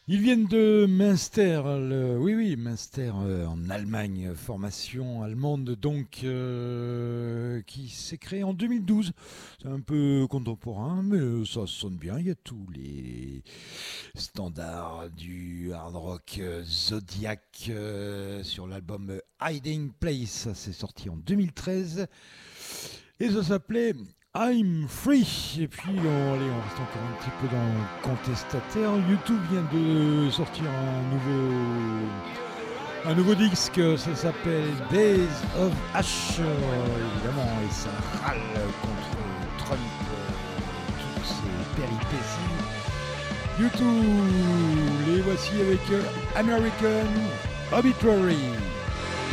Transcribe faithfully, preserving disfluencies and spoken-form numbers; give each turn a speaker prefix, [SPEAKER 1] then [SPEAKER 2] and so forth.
[SPEAKER 1] Ils viennent de Münster, le- oui oui, Münster euh, en Allemagne, formation allemande donc euh, qui s'est créée en deux mille douze. C'est un peu contemporain, mais ça sonne bien. Il y a tous les standards du hard rock euh, Zodiac euh, sur l'album Hiding Place. Ça c'est sorti en deux mille treize et ça s'appelait I'm Free. Et puis on, allez, on reste encore un petit peu dans le contestataire. YouTube vient de sortir un nouveau un nouveau disque, ça s'appelle Days of Ash, euh, évidemment, et ça râle contre Trump, euh, toutes ses péripéties. YouTube, les voici avec euh, American Arbitrary.